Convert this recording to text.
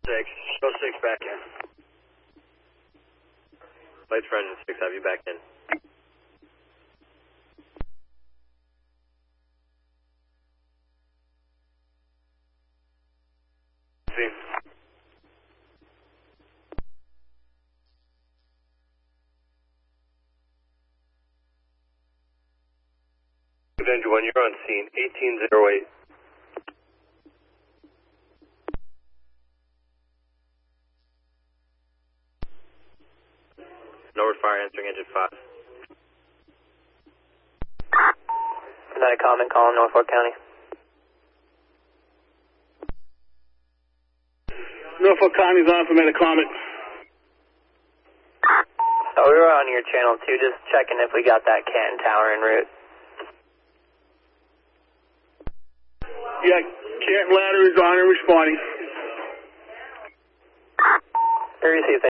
6. Go 6 back in. Lights for engine 6, have you back in. See. Engine 1, you're on scene, 1808. Norwood Fire answering engine 5. Not a comment, calling Norfolk County. Norfolk County's on for Metacomet. So we were on your channel 2, just checking if we got that Canton Tower en route. Yeah, Canton Ladder is on and responding. Received.